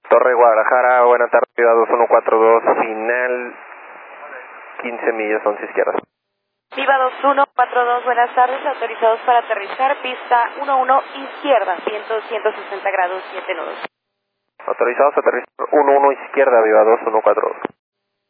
Torre Guadalajara, buena tarde, Viva 2142, final 15 millas 11 izquierda. Viva 2142, buenas tardes, autorizados para aterrizar, pista 11 izquierda, 160 grados, 7 nudos. Autorizados a aterrizar 11 izquierda, Viva 2142.